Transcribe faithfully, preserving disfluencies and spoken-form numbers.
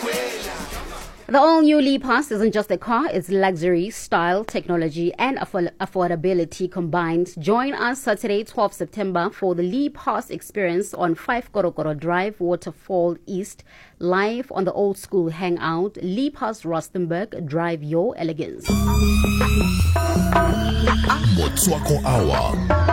The all-new LeePass isn't just a car, it's luxury, style, technology, and aff- affordability combined. Join us Saturday, twelfth September for the LeePass experience on five Korokoro Drive, Waterfall East, live on the old school hangout. LeePass Rustenburg, drive your elegance. Motswako Hour.